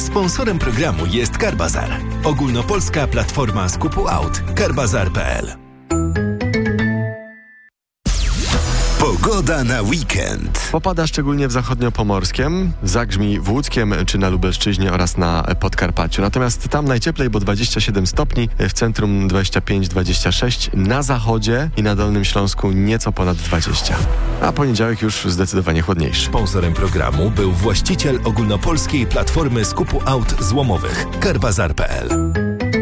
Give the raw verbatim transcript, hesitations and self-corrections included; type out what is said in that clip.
Sponsorem programu jest Carbazar. Ogólnopolska platforma skupu aut. carbazar kropka p l. Pogoda na weekend. Popada szczególnie w zachodniopomorskiem, zagrzmi w Łódzkiem czy na Lubelszczyźnie oraz na Podkarpaciu. Natomiast tam najcieplej, bo dwadzieścia siedem stopni, w centrum dwadzieścia pięć dwadzieścia sześć, na zachodzie i na Dolnym Śląsku nieco ponad dwadzieścia. A poniedziałek już zdecydowanie chłodniejszy. Sponsorem programu był właściciel ogólnopolskiej platformy skupu aut złomowych. carbazar kropka p l.